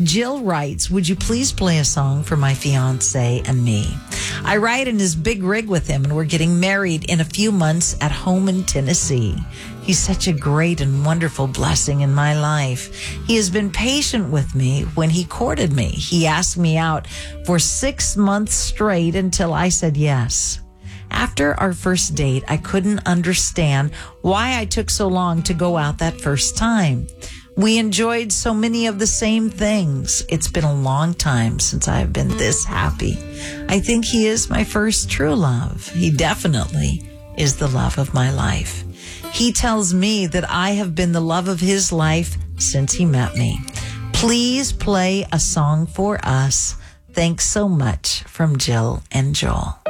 Jill writes, would you please play a song for my fiance and me? I ride in his big rig with him, and we're getting married in a few months at home in Tennessee. He's such a great and wonderful blessing in my life. He has been patient with me when he courted me. He asked me out for 6 months straight until I said yes. After our first date, I couldn't understand why I took so long to go out that first time. We enjoyed so many of the same things. It's been a long time since I have been this happy. I think he is my first true love. He definitely is the love of my life. He tells me that I have been the love of his life since he met me. Please play a song for us. Thanks so much, from Jill and Joel.